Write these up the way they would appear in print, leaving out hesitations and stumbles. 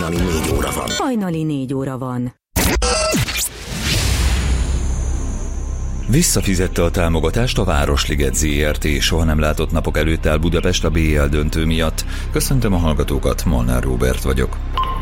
Hajnali 4 óra van. Hajnali 4 óra van. Visszafizette a támogatást a Városliget ZRT, soha nem látott napok előtt áll Budapest a BL döntő miatt. Köszöntöm a hallgatókat, Molnár Róbert vagyok.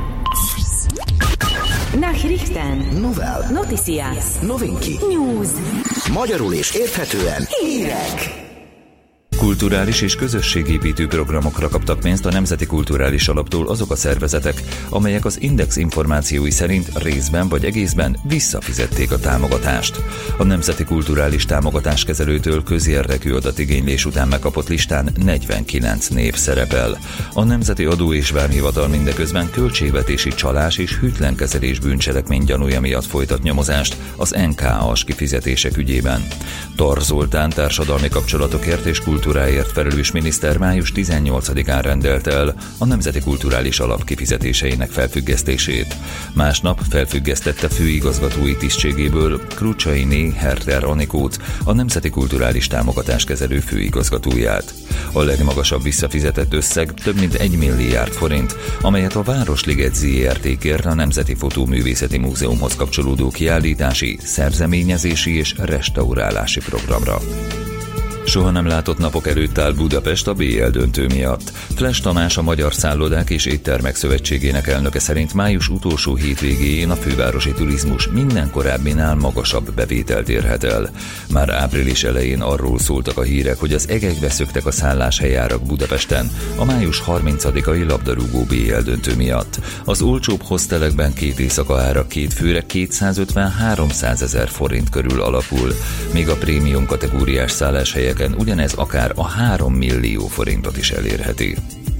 Nachrichten. Novel. Noticias. Novinki. News. Magyarul és érthetően Hírek. Kulturális és közösségépítő programokra kaptak pénzt a Nemzeti Kulturális Alaptól azok a szervezetek, amelyek az Index információi szerint részben vagy egészben visszafizették a támogatást. A Nemzeti Kulturális Támogatáskezelőtől közérdekű adatigénylés után megkapott listán 49 név szerepel. A Nemzeti Adó- és Vámhivatal mindeközben költségvetési csalás és hűtlenkezelés bűncselekmény gyanúja miatt folytat nyomozást az NKA-s kifizetések ügyében. Tar Zoltán társadalmi kapcsolatokért és kultúráért felelős miniszter május 18-án rendelte el a Nemzeti Kulturális Alap kifizetéseinek felfüggesztését. Másnap felfüggesztette főigazgatói tisztségéből Krucsainé Herter Anikót, a Nemzeti Kulturális Támogatáskezelő főigazgatóját. A legmagasabb visszafizetett összeg több mint 1 milliárd forint, amelyet a Városliget ZRT kért a Nemzeti Fotóművészeti Múzeumhoz kapcsolódó kiállítási, szerzeményezési és restaurálási programra. Soha nem látott napok előtt áll Budapest a BL döntő miatt. Fles Tamás, a Magyar Szállodák és Éttermek Szövetségének elnöke szerint május utolsó hétvégéjén a fővárosi turizmus minden korábbinál magasabb bevételt érhet el. Már április elején arról szóltak a hírek, hogy az egekbe szöktek a szálláshelyarak Budapesten a május 30-ai labdarúgó BL döntő miatt. Az olcsóbb hostelekben két éjszaka ára két főre 250-300 ezer forint körül alapul, míg a prémium kategóriás szálláshelyek ugyanez akár a 3 millió forintot is elérheti.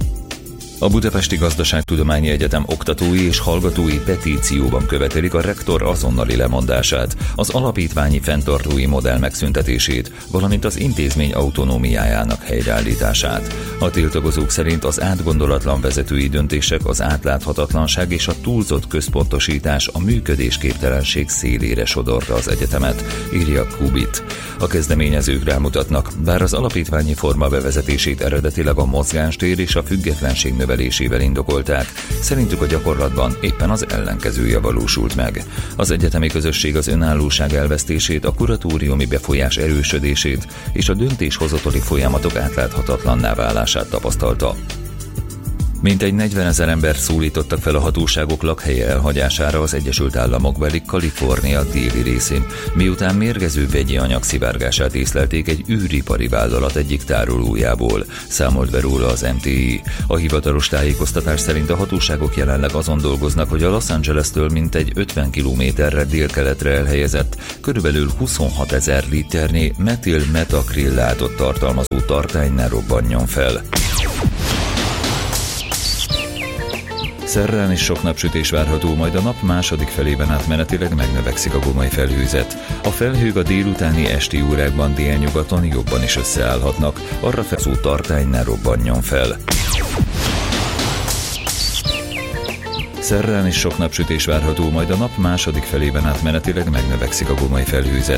A Budapesti Gazdaságtudományi Egyetem oktatói és hallgatói petícióban követelik a rektor azonnali lemondását, az alapítványi fenntartói modell megszüntetését, valamint az intézmény autonómiájának helyreállítását. A tiltakozók szerint az átgondolatlan vezetői döntések, az átláthatatlanság és a túlzott központosítás a működésképtelenség szélére sodorta az egyetemet, írja Kubit. A kezdeményezők rámutatnak, bár az alapítványi forma bevezetését eredetileg a mozgástér és a függetlenség növelésével indokolták, szerintük a gyakorlatban éppen az ellenkezője valósult meg. Az egyetemi közösség az önállóság elvesztését, a kuratóriumi befolyás erősödését és a döntéshozatali folyamatok átláthatatlanná válását tapasztalta. Mintegy 40 000 embert szólítottak fel a hatóságok lakhelye elhagyására az Egyesült Államokbeli Kalifornia déli részén, miután mérgező vegyi anyag szivárgását észlelték egy űripari vállalat egyik tárolójából, számolt be róla az MTI. A hivatalos tájékoztatás szerint a hatóságok jelenleg azon dolgoznak, hogy a Los Angeles-től mintegy 50 kilométerre délkeletre elhelyezett, körülbelül 26 000 liternyi metil-metakrillátot tartalmazó tartály ne robbanjon fel. Szerrán is sok napsütés várható, majd a nap második felében átmenetileg megnövekszik a gomai felhőzet. A felhők a délutáni esti órákban délnyugaton jobban is összeállhatnak, arra feszó tartály ne robbanjon fel. Szerrán is sok napsütés várható, majd a nap második felében átmenetileg megnövekszik a gomai felhőzet.